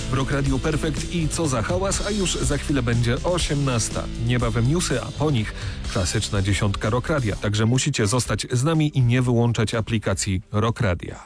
W Rock Radio Perfekt i Co za hałas, a już za chwilę będzie 18. Niebawem newsy, a po nich klasyczna 10 Rock Radia. Także musicie zostać z nami i nie wyłączać aplikacji Rock Radia.